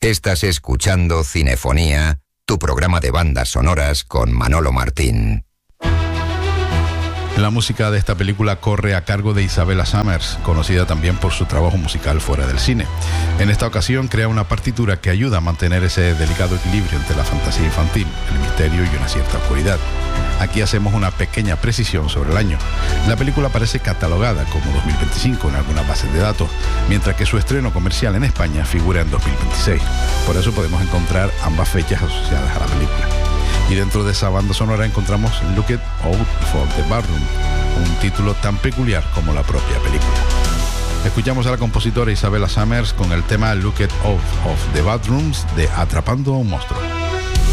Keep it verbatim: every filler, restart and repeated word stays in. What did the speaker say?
Estás escuchando Cinefonía, tu programa de bandas sonoras con Manolo Martín. La música de esta película corre a cargo de Isabella Summers, conocida también por su trabajo musical fuera del cine. En esta ocasión crea una partitura que ayuda a mantener ese delicado equilibrio entre la fantasía infantil, el misterio y una cierta oscuridad. Aquí hacemos una pequeña precisión sobre el año. La película aparece catalogada como dos mil veinticinco en algunas bases de datos, mientras que su estreno comercial en España figura en dos mil veintiséis. Por eso podemos encontrar ambas fechas asociadas a la película. Y dentro de esa banda sonora encontramos Look It Out for the Bedroom, un título tan peculiar como la propia película. Escuchamos a la compositora Isabella Summers con el tema Look It Out of the Bedrooms de Atrapando a un monstruo.